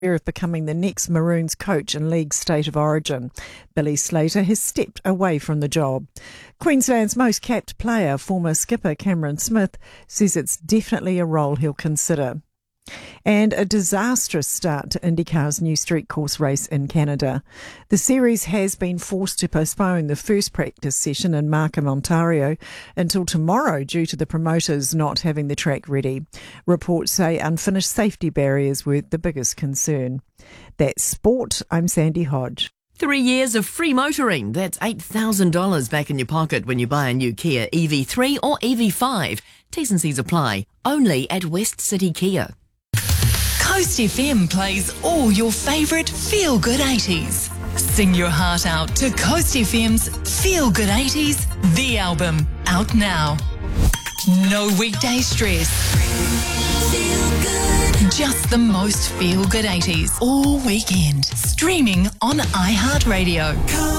of becoming the next Maroons coach in league state of origin. Billy Slater has stepped away from the job. Queensland's most capped player, former skipper Cameron Smith, says it's definitely a role he'll consider. And a disastrous start to IndyCar's new street course race in Canada. The series has been forced to postpone the first practice session in Markham, Ontario, until tomorrow due to the promoters not having the track ready. Reports say unfinished safety barriers were the biggest concern. That's sport. I'm Sandy Hodge. 3 years of free motoring. That's $8,000 back in your pocket when you buy a new Kia EV3 or EV5. T's and C's apply. Only at West City Kia. Coast FM plays all your favourite feel-good 80s. Sing your heart out to Coast FM's Feel Good 80s, the album, out now. No weekday stress. Just the most feel-good 80s all weekend. Streaming on iHeartRadio.